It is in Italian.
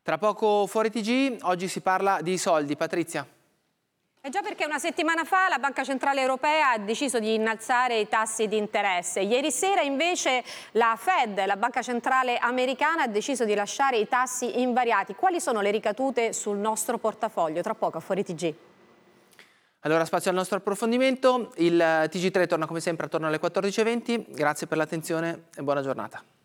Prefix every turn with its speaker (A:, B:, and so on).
A: Tra poco fuori TG, oggi si parla di soldi. Patrizia.
B: Già, perché una settimana fa la Banca Centrale Europea ha deciso di innalzare i tassi di interesse. Ieri sera invece la Fed, la Banca Centrale Americana, ha deciso di lasciare i tassi invariati. Quali sono le ricadute sul nostro portafoglio? Tra poco a fuori TG.
A: Allora, spazio al nostro approfondimento. Il TG3 torna come sempre attorno alle 14:20. Grazie per l'attenzione e buona giornata.